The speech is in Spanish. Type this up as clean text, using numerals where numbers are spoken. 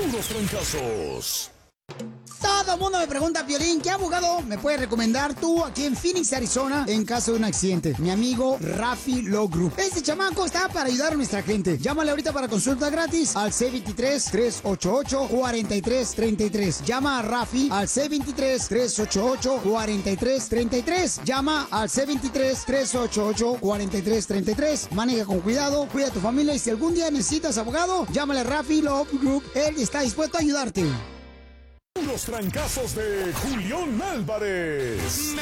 puros trancazos. Todo el mundo me pregunta, Piolín, ¿qué abogado me puedes recomendar tú aquí en Phoenix, Arizona, en caso de un accidente? Mi amigo Rafi Law Group. Este chamaco está para ayudar a nuestra gente. Llámale ahorita para consulta gratis al C23-388-4333. Llama a Rafi al C23-388-4333. Llama al C23-388-4333. Maneja con cuidado, cuida a tu familia y si algún día necesitas abogado, llámale a Rafi Law Group. Él está dispuesto a ayudarte. Los trancazos de Julián Álvarez.